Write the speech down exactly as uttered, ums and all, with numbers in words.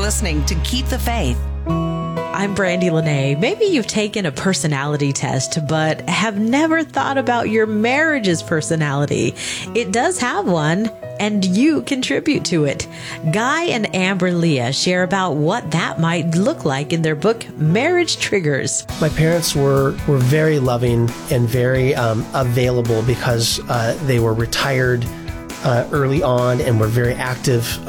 listening to Keep the Faith. I'm Brandy Lene. Maybe you've taken a personality test, but have never thought about your marriage's personality. It does have one, and you contribute to it. Guy and Amber Leah share about what that might look like in their book, Marriage Triggers. My parents were, were very loving and very um, available because uh, they were retired uh, early on and were very active